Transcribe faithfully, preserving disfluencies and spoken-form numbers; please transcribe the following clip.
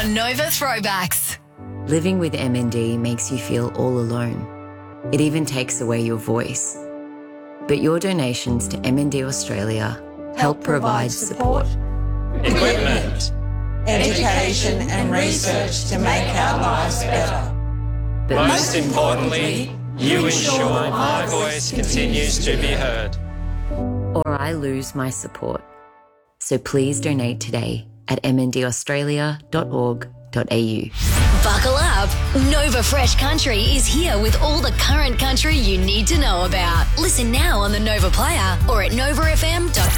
on Nova Throwbacks. Living with M N D makes you feel all alone. It even takes away your voice. But your donations to M N D Australia help provide support, equipment, education and research to make our lives better. but Most importantly, you ensure my voice continues to be heard. or I lose my support. So please donate today at m n d australia dot org dot a u. Buckle up. Nova Fresh Country is here with all the current country you need to know about. Listen now on the Nova Player or at nova f m dot com.